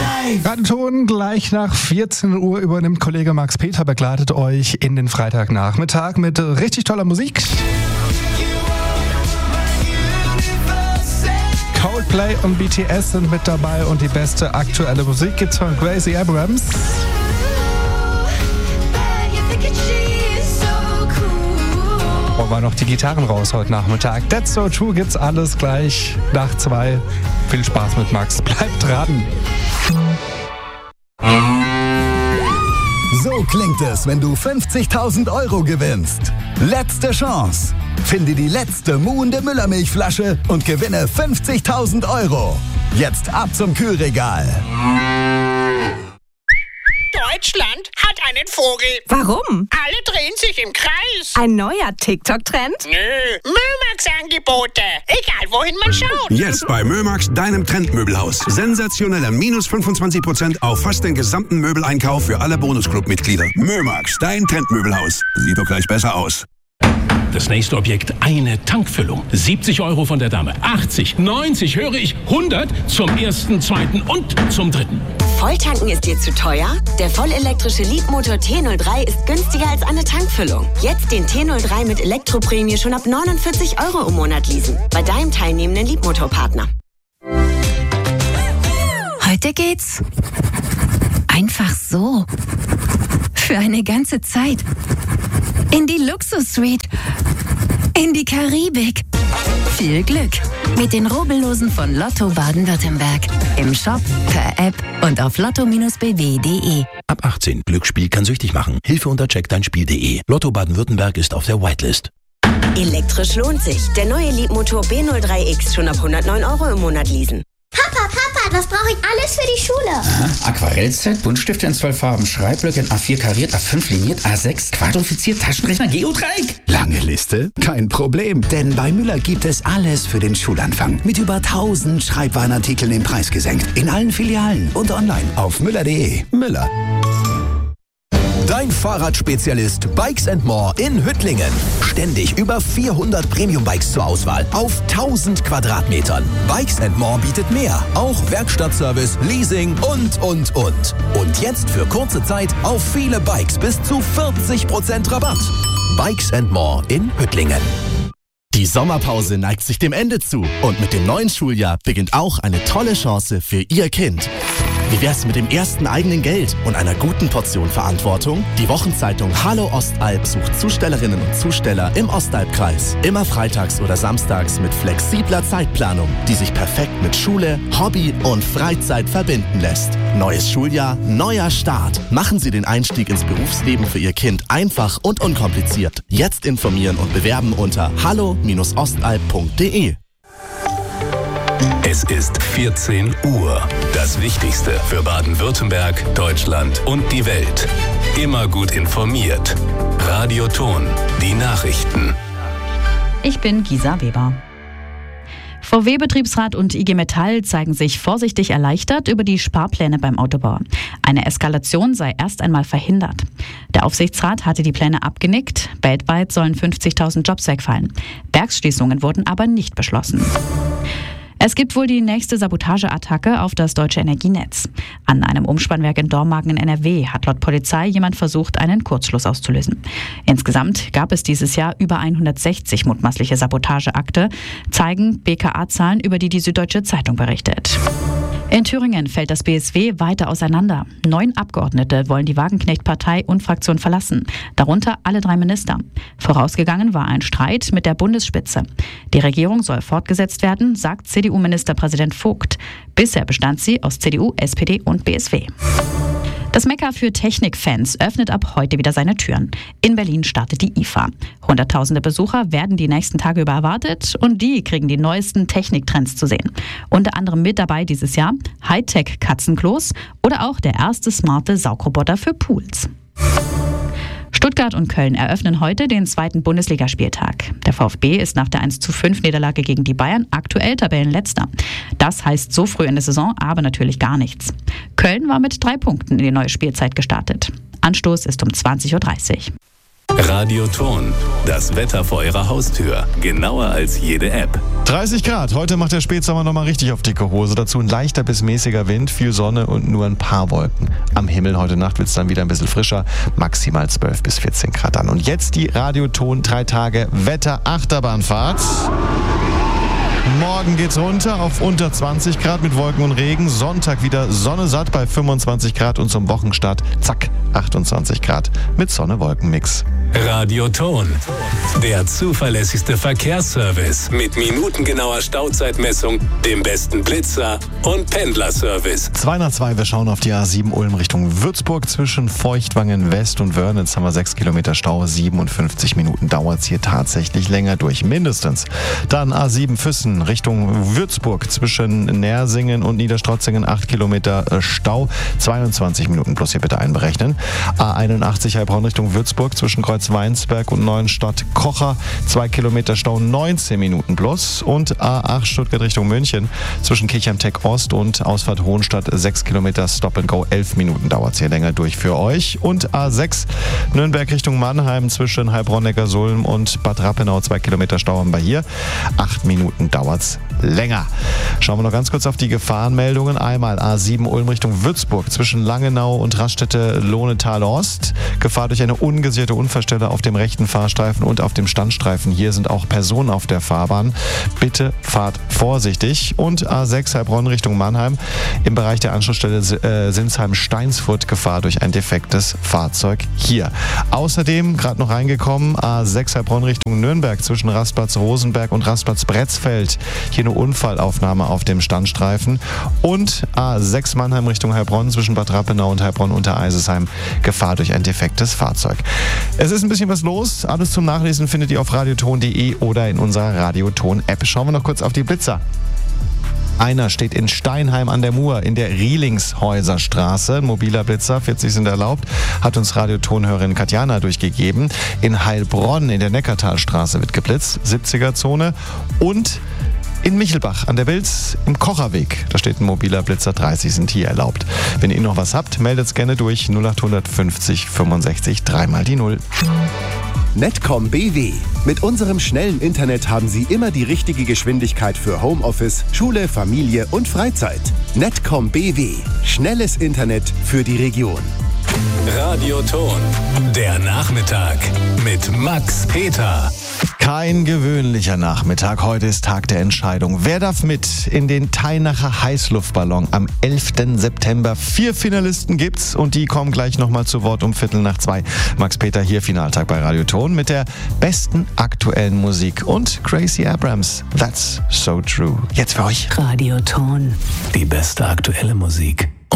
Radioton, gleich nach 14 Uhr übernimmt Kollege Max Peter, begleitet euch in den Freitagnachmittag mit richtig toller Musik. Coldplay und BTS sind mit dabei und die beste aktuelle Musik gibt's von Gracie Abrams. Holen wir noch die Gitarren raus heute Nachmittag. That's So True gibt's alles gleich nach 2. Viel Spaß mit Max, bleibt dran. So klingt es, wenn du 50.000 € gewinnst. Letzte Chance. Finde die letzte muhende Müllermilchflasche und gewinne 50.000 €. Jetzt ab zum Kühlregal. Deutschland hat einen Vogel. Warum? Alle drehen sich im Kreis. Ein neuer TikTok-Trend? Nö, Mömax-Angebote. Egal, wohin man schaut. Jetzt bei Mömax, deinem Trendmöbelhaus. Sensationelle minus 25% auf fast den gesamten Möbeleinkauf für alle Bonusclub-Mitglieder. Mömax, dein Trendmöbelhaus. Sieht doch gleich besser aus. Das nächste Objekt, eine Tankfüllung. 70 € von der Dame, 80, 90, höre ich, 100 zum ersten, zweiten und zum dritten. Volltanken ist dir zu teuer? Der vollelektrische Leapmotor T03 ist günstiger als eine Tankfüllung. Jetzt den T03 mit Elektroprämie schon ab 49 € im Monat leasen. Bei deinem teilnehmenden Leapmotor-Partner. Heute geht's einfach so. Für eine ganze Zeit. In die Luxus-Suite. In die Karibik. Viel Glück mit den Rubbellosen von Lotto Baden-Württemberg. Im Shop, per App und auf lotto-bw.de. Ab 18. Glücksspiel kann süchtig machen. Hilfe unter checkdeinspiel.de. Lotto Baden-Württemberg ist auf der Whitelist. Elektrisch lohnt sich. Der neue Leapmotor B03X schon ab 109 € im Monat leasen. Papa, was brauche ich alles für die Schule? Aha. Aquarellset, Buntstifte in 12 Farben, Schreibblöcke in A4 kariert, A5 liniert, A6 quadrifiziert, Taschenrechner, Geodreieck. Lange Liste? Kein Problem, denn bei Müller gibt es alles für den Schulanfang. Mit über 1000 Schreibwarenartikeln im Preis gesenkt. In allen Filialen und online auf müller.de. Müller. Dein Fahrradspezialist Bikes & More in Hüttlingen. Ständig über 400 Premium-Bikes zur Auswahl auf 1000 Quadratmetern. Bikes & More bietet mehr. Auch Werkstattservice, Leasing und. Und jetzt für kurze Zeit auf viele Bikes bis zu 40% Rabatt. Bikes & More in Hüttlingen. Die Sommerpause neigt sich dem Ende zu. Und mit dem neuen Schuljahr beginnt auch eine tolle Chance für Ihr Kind. Wie wär's mit dem ersten eigenen Geld und einer guten Portion Verantwortung? Die Wochenzeitung Hallo Ostalb sucht Zustellerinnen und Zusteller im Ostalbkreis. Immer freitags oder samstags mit flexibler Zeitplanung, die sich perfekt mit Schule, Hobby und Freizeit verbinden lässt. Neues Schuljahr, neuer Start. Machen Sie den Einstieg ins Berufsleben für Ihr Kind einfach und unkompliziert. Jetzt informieren und bewerben unter hallo-ostalb.de. Es ist 14 Uhr. Das Wichtigste für Baden-Württemberg, Deutschland und die Welt. Immer gut informiert. Radioton, die Nachrichten. Ich bin Gisa Weber. VW-Betriebsrat und IG Metall zeigen sich vorsichtig erleichtert über die Sparpläne beim Autobau. Eine Eskalation sei erst einmal verhindert. Der Aufsichtsrat hatte die Pläne abgenickt. Weltweit sollen 50.000 Jobs wegfallen. Werksschließungen wurden aber nicht beschlossen. Es gibt wohl die nächste Sabotageattacke auf das deutsche Energienetz. An einem Umspannwerk in Dormagen in NRW hat laut Polizei jemand versucht, einen Kurzschluss auszulösen. Insgesamt gab es dieses Jahr über 160 mutmaßliche Sabotageakte, zeigen BKA-Zahlen, über die Süddeutsche Zeitung berichtet. In Thüringen fällt das BSW weiter auseinander. 9 Abgeordnete wollen die Wagenknecht-Partei und Fraktion verlassen, darunter alle 3 Minister. Vorausgegangen war ein Streit mit der Bundesspitze. Die Regierung soll fortgesetzt werden, sagt CDU-Ministerpräsident Vogt. Bisher bestand sie aus CDU, SPD und BSW. Das Mekka für Technikfans öffnet ab heute wieder seine Türen. In Berlin startet die IFA. Hunderttausende Besucher werden die nächsten Tage über erwartet und die kriegen die neuesten Techniktrends zu sehen. Unter anderem mit dabei dieses Jahr Hightech-Katzenklos oder auch der erste smarte Saugroboter für Pools. Stuttgart und Köln eröffnen heute den 2. Bundesligaspieltag. Der VfB ist nach der 1:5-Niederlage gegen die Bayern aktuell Tabellenletzter. Das heißt so früh in der Saison aber natürlich gar nichts. Köln war mit 3 Punkten in die neue Spielzeit gestartet. Anstoß ist um 20:30 Uhr. Radioton, das Wetter vor Ihrer Haustür. Genauer als jede App. 30 Grad. Heute macht der Spätsommer nochmal richtig auf dicke Hose. Dazu ein leichter bis mäßiger Wind, viel Sonne und nur ein paar Wolken. Am Himmel heute Nacht wird es dann wieder ein bisschen frischer. Maximal 12 bis 14 Grad an. Und jetzt die Radioton 3 Tage Wetter-Achterbahnfahrt. Morgen geht's runter auf unter 20 Grad mit Wolken und Regen. Sonntag wieder Sonne satt bei 25 Grad und zum Wochenstart, zack, 28 Grad mit Sonne-Wolken-Mix. Radioton, der zuverlässigste Verkehrsservice mit minutengenauer Stauzeitmessung, dem besten Blitzer und Pendlerservice. 2 nach 2, wir schauen auf die A7 Ulm Richtung Würzburg zwischen Feuchtwangen West und Wörnitz haben wir 6 Kilometer Stau, 57 Minuten dauert es hier tatsächlich länger durch, mindestens. Dann A7 Füssen Richtung Würzburg zwischen Nersingen und Niederstrotzingen 8 Kilometer Stau, 22 Minuten plus hier bitte einberechnen. A81 Heilbronn Richtung Würzburg zwischen Kreuzweinsberg und Neuenstadt-Kocher 2 Kilometer Stau, 19 Minuten plus. Und A8 Stuttgart Richtung München zwischen Kirchheim-Tech Ost und Ausfahrt Hohenstadt 6 Kilometer Stop and Go, 11 Minuten dauert es hier länger durch für euch. Und A6 Nürnberg Richtung Mannheim zwischen Heilbronn-Neckarsulm und Bad Rappenau 2 Kilometer Stau haben wir hier, 8 Minuten dauert es länger. Schauen wir noch ganz kurz auf die Gefahrenmeldungen. Einmal A7 Ulm Richtung Würzburg zwischen Langenau und Raststätte-Lohnetal-Ost. Gefahr durch eine ungesicherte Unfallstelle auf dem rechten Fahrstreifen und auf dem Standstreifen. Hier sind auch Personen auf der Fahrbahn. Bitte fahrt vorsichtig. Und A6 Heilbronn Richtung Mannheim im Bereich der Anschlussstelle Sinsheim-Steinsfurt. Gefahr durch ein defektes Fahrzeug hier. Außerdem, gerade noch reingekommen, A6 Heilbronn Richtung Nürnberg zwischen Rastplatz Rosenberg und Rastplatz Bretzfeld. Hier eine Unfallaufnahme auf dem Standstreifen. Und A6 Mannheim Richtung Heilbronn zwischen Bad Rappenau und Heilbronn unter Eisesheim. Gefahr durch ein defektes Fahrzeug. Es ist ein bisschen was los. Alles zum Nachlesen findet ihr auf radioton.de oder in unserer Radioton-App. Schauen wir noch kurz auf die Blitzer. Einer steht in Steinheim an der Mur in der Rielingshäuserstraße. Ein mobiler Blitzer, 40 sind erlaubt, hat uns Radiotonhörerin Katjana durchgegeben. In Heilbronn in der Neckartalstraße wird geblitzt, 70er-Zone. Und in Michelbach an der Bilz im Kocherweg, da steht ein mobiler Blitzer, 30 sind hier erlaubt. Wenn ihr noch was habt, meldet es gerne durch 0800 50 65 3 mal die 0. Netcom BW. Mit unserem schnellen Internet haben Sie immer die richtige Geschwindigkeit für Homeoffice, Schule, Familie und Freizeit. Netcom BW. Schnelles Internet für die Region. Radioton, der Nachmittag mit Max Peter. Kein gewöhnlicher Nachmittag. Heute ist Tag der Entscheidung. Wer darf mit in den Teinacher Heißluftballon am 11. September? 4 Finalisten gibt's und die kommen gleich nochmal zu Wort um 1:15. Max Peter hier, Finaltag bei Radioton mit der besten aktuellen Musik und Gracie Abrams. That's so true. Jetzt für euch. Radioton. Die beste aktuelle Musik.